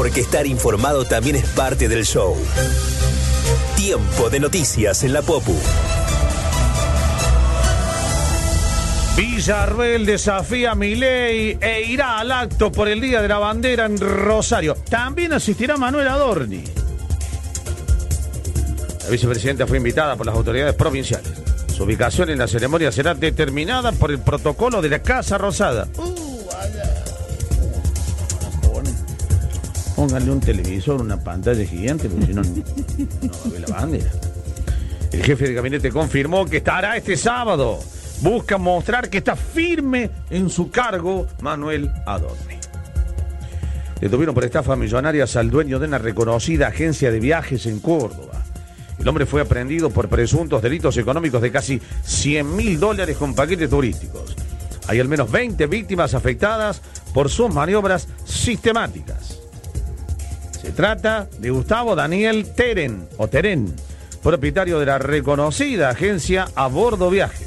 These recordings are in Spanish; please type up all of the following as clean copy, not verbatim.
porque estar informado también es parte del show. Tiempo de noticias en la Popu. Villarreal desafía a Milei e irá al acto por el Día de la Bandera en Rosario. También asistirá Manuel Adorni. La vicepresidenta fue invitada por las autoridades provinciales. Su ubicación en la ceremonia será determinada por el protocolo de la Casa Rosada. Pónganle un televisor, una pantalla gigante, porque si no, no va a ver la bandera. El jefe de gabinete confirmó que estará este sábado. Busca mostrar que está firme en su cargo Manuel Adorni. Detuvieron por estafa millonarias al dueño de una reconocida agencia de viajes en Córdoba. El hombre fue aprehendido por presuntos delitos económicos de casi $100.000 con paquetes turísticos. Hay al menos 20 víctimas afectadas por sus maniobras sistemáticas. Se trata de Gustavo Daniel Terén, propietario de la reconocida agencia A Bordo Viajes.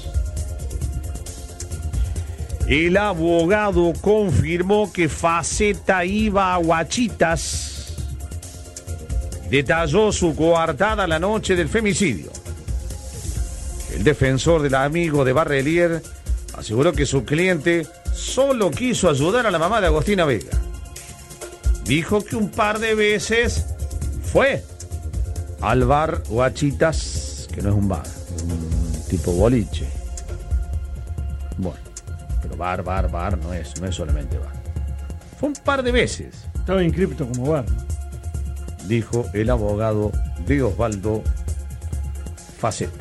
El abogado confirmó que Faceta iba a Huachitas. Detalló su coartada la noche del femicidio. El defensor del amigo de Barrelier aseguró que su cliente solo quiso ayudar a la mamá de Agostina Vega. Dijo que un par de veces fue al bar Huachitas, que no es un bar, es un tipo boliche. Bueno, pero bar no es solamente bar. Fue un par de veces. Estaba inscripto como bar, ¿no? Dijo el abogado de Osvaldo Faceta.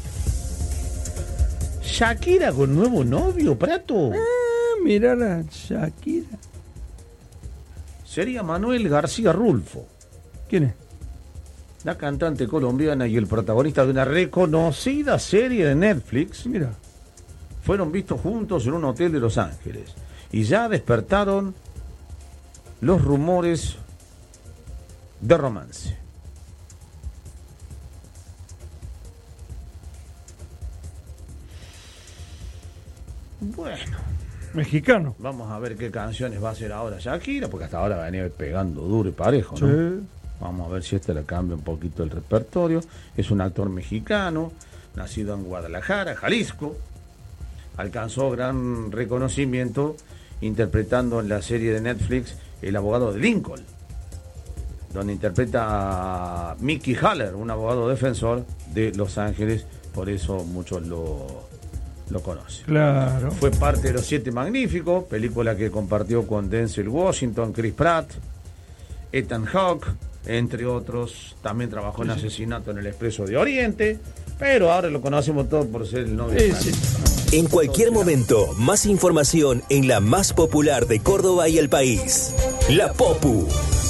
¿Shakira con nuevo novio, Prato? Mirá la Shakira. Sería Manuel García Rulfo. ¿Quién es? La cantante colombiana y el protagonista de una reconocida serie de Netflix. Mira. Fueron vistos juntos en un hotel de Los Ángeles. Y ya despertaron los rumores de romance. Bueno, mexicano. vamos a ver qué canciones va a hacer ahora Shakira, porque hasta ahora venía pegando duro y parejo, ¿no? Sí. Vamos a ver si le cambia un poquito el repertorio. Es un actor mexicano, nacido en Guadalajara, Jalisco. Alcanzó gran reconocimiento interpretando en la serie de Netflix El abogado de Lincoln, donde interpreta a Mickey Haller, un abogado defensor de Los Ángeles. Por eso muchos lo conocen. Claro. Fue parte de Los Siete Magníficos, película que compartió con Denzel Washington, Chris Pratt, Ethan Hawke, entre otros. También trabajó en Asesinato en el Expreso de Oriente, pero ahora lo conocemos todos por ser el novio de Shakira. En cualquier momento, más información en la más popular de Córdoba y el país. La Popu.